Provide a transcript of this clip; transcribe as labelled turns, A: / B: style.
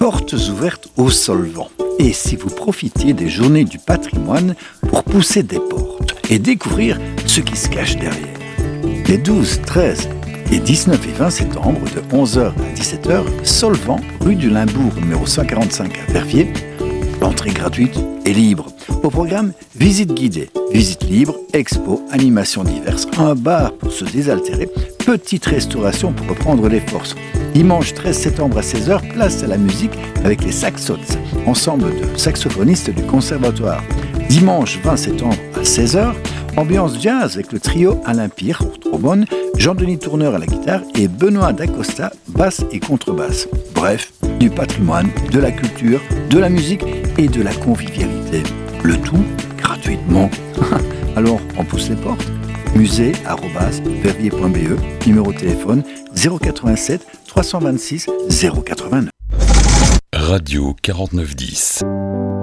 A: portes ouvertes au Solvant. Et si vous profitiez des journées du patrimoine pour pousser des portes et découvrir ce qui se cache derrière. Les 12, 13 et 19 et 20 septembre de 11h à 17h, Solvant, rue du Limbourg, numéro 145 à Verviers. L'entrée gratuite et libre. Au programme, visite guidée, visite libre, expo, animations diverses, un bar pour se désaltérer, petite restauration pour reprendre les forces. Dimanche 13 septembre à 16h, place à la musique avec les Saxots, ensemble de saxophonistes du conservatoire. Dimanche 20 septembre à 16h, ambiance jazz avec le trio Alain Pire, trombone, Jean-Denis Tourneur à la guitare et Benoît Dacosta, basse et contrebasse. Bref, du patrimoine, de la culture, de la musique et de la convivialité. Le tout gratuitement. Alors, on pousse les portes. musée@verviers.be, numéro de téléphone 087 326 089.
B: Radio 4910.